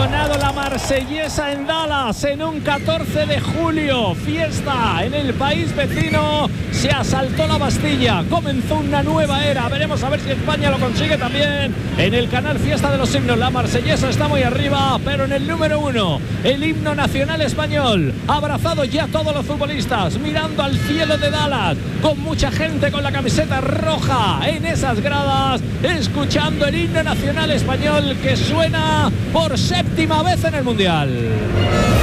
sonado la marsellesa en Dallas en un 14 de julio. Fiesta en el país vecino. Se asaltó la Bastilla. Comenzó una nueva era. Veremos a ver si España lo consigue también. En el canal Fiesta de los Himnos, la marsellesa está muy arriba, pero en el número 1, el himno nacional español. Abrazado ya todos los futbolistas, mirando al cielo de Dallas, con mucha gente con la camiseta roja en esas gradas, escuchando el himno nacional español que suena por 7ª vez en el Mundial.